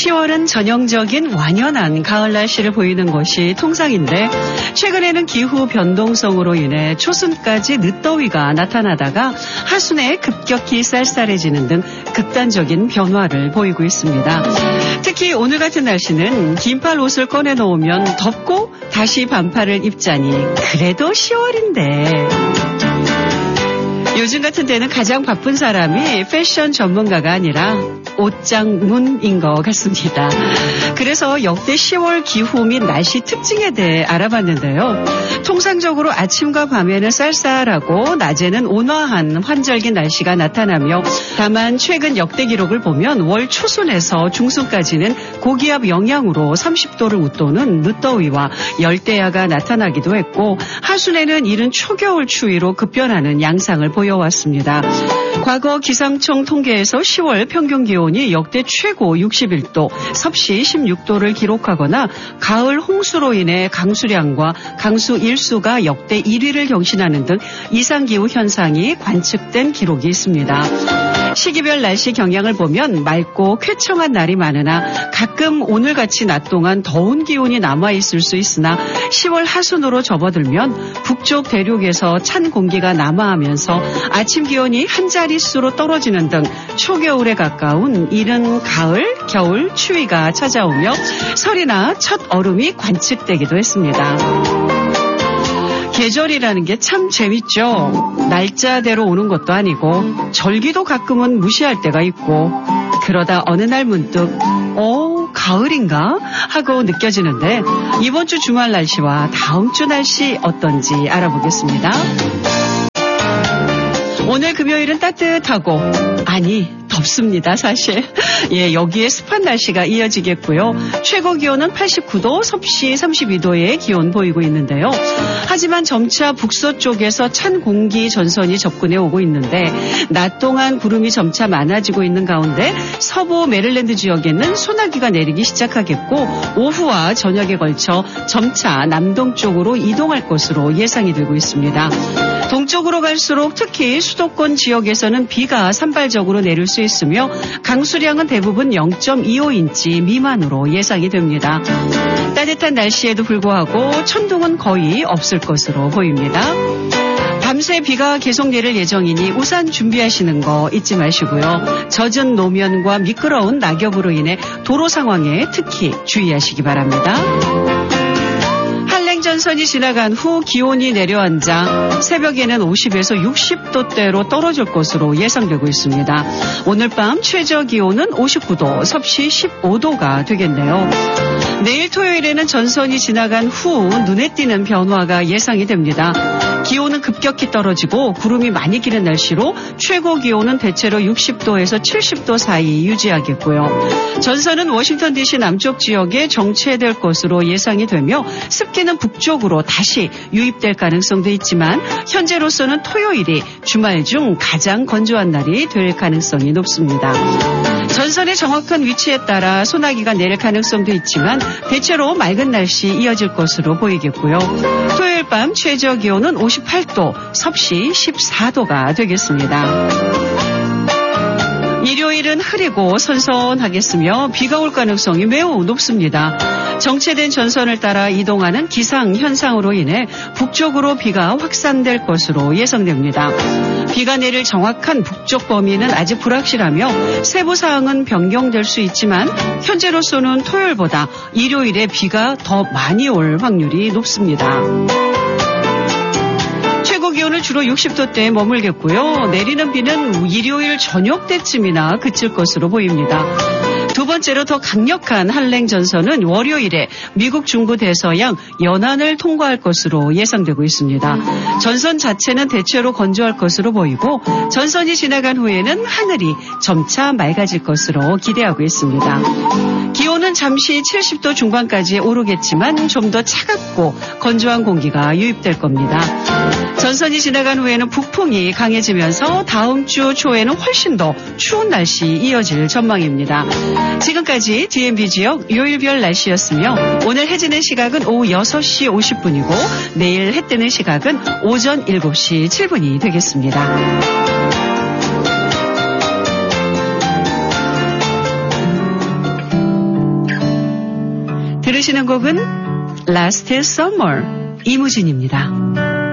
10월은 전형적인 완연한 가을 날씨를 보이는 것이 통상인데 최근에는 기후 변동성으로 인해 초순까지 늦더위가 나타나다가 하순에 급격히 쌀쌀해지는 등 극단적인 변화를 보이고 있습니다. 특히 오늘 같은 날씨는 긴팔 옷을 꺼내놓으면 덥고 다시 반팔을 입자니 그래도 10월인데 요즘 같은 때는 가장 바쁜 사람이 패션 전문가가 아니라 옷장문인 것 같습니다. 그래서 역대 10월 기후 및 날씨 특징에 대해 알아봤는데요. 통상적으로 아침과 밤에는 쌀쌀하고 낮에는 온화한 환절기 날씨가 나타나며 다만 최근 역대 기록을 보면 월 초순에서 중순까지는 고기압 영향으로 30도를 웃도는 늦더위와 열대야가 나타나기도 했고 하순에는 이른 초겨울 추위로 급변하는 양상을 보여왔습니다. 과거 기상청 통계에서 10월 평균 기온이 역대 최고 61도, 섭씨 16도를 기록하거나 가을 홍수로 인해 강수량과 강수 일수가 역대 1위를 경신하는 등 이상기후 현상이 관측된 기록이 있습니다. 시기별 날씨 경향을 보면 맑고 쾌청한 날이 많으나 가끔 오늘같이 낮 동안 더운 기온이 남아있을 수 있으나 10월 하순으로 접어들면 북쪽 대륙에서 찬 공기가 남하하면서 아침 기온이 한 자릿수로 떨어지는 등 초겨울에 가까운 이른 가을, 겨울 추위가 찾아오며 설이나 첫 얼음이 관측되기도 했습니다. 계절이라는 게 참 재밌죠. 날짜대로 오는 것도 아니고 절기도 가끔은 무시할 때가 있고 그러다 어느 날 문득 가을인가 하고 느껴지는데 이번 주 주말 날씨와 다음 주 날씨 어떤지 알아보겠습니다. 오늘 금요일은 따뜻하고 덥습니다, 사실. 여기에 습한 날씨가 이어지겠고요. 최고 기온은 89도, 섭씨 32도의 기온 보이고 있는데요. 하지만 점차 북서쪽에서 찬 공기 전선이 접근해 오고 있는데 낮 동안 구름이 점차 많아지고 있는 가운데 서부 메릴랜드 지역에는 소나기가 내리기 시작하겠고 오후와 저녁에 걸쳐 점차 남동쪽으로 이동할 것으로 예상이 되고 있습니다. 동쪽으로 갈수록 특히 수도권 지역에서는 비가 산발적으로 내릴 수 있으며 강수량은 대부분 0.25인치 미만으로 예상이 됩니다. 따뜻한 날씨에도 불구하고 천둥은 거의 없을 것으로 보입니다. 밤새 비가 계속 내릴 예정이니 우산 준비하시는 거 잊지 마시고요. 젖은 노면과 미끄러운 낙엽으로 인해 도로 상황에 특히 주의하시기 바랍니다. 한랭전선이 지나간 후 기온이 내려앉아 새벽에는 50에서 60도대로 떨어질 것으로 예상되고 있습니다. 오늘 밤 최저 기온은 59도, 섭씨 15도가 되겠네요. 내일 토요일에는 전선이 지나간 후 눈에 띄는 변화가 예상이 됩니다. 기온은 급격히 떨어지고 구름이 많이 끼는 날씨로 최고 기온은 대체로 60도에서 70도 사이 유지하겠고요. 전선은 워싱턴 DC 남쪽 지역에 정체될 것으로 예상이 되며 습기는 북쪽으로 다시 유입될 가능성도 있지만 현재로서는 토요일이 주말 중 가장 건조한 날이 될 가능성이 높습니다. 전선의 정확한 위치에 따라 소나기가 내릴 가능성도 있지만 대체로 맑은 날씨 이어질 것으로 보이겠고요. 토요일 밤 최저 기온은 58도, 섭씨 14도가 되겠습니다. 일요일은 흐리고 선선하겠으며 비가 올 가능성이 매우 높습니다. 정체된 전선을 따라 이동하는 기상 현상으로 인해 북쪽으로 비가 확산될 것으로 예상됩니다. 비가 내릴 정확한 북쪽 범위는 아직 불확실하며 세부 사항은 변경될 수 있지만 현재로서는 토요일보다 일요일에 비가 더 많이 올 확률이 높습니다. 최고 기온은 주로 60도대에 머물겠고요. 내리는 비는 일요일 저녁 때쯤이나 그칠 것으로 보입니다. 두 번째로 더 강력한 한랭전선은 월요일에 미국 중부 대서양 연안을 통과할 것으로 예상되고 있습니다. 전선 자체는 대체로 건조할 것으로 보이고 전선이 지나간 후에는 하늘이 점차 맑아질 것으로 기대하고 있습니다. 기온은 잠시 70도 중반까지 오르겠지만 좀 더 차갑고 건조한 공기가 유입될 겁니다. 전선이 지나간 후에는 북풍이 강해지면서 다음 주 초에는 훨씬 더 추운 날씨 이어질 전망입니다. 지금까지 DMB 지역 요일별 날씨였으며 오늘 해 지는 시각은 오후 6시 50분이고 내일 해 뜨는 시각은 오전 7시 7분이 되겠습니다. 들으시는 곡은 Last Summer 이무진입니다.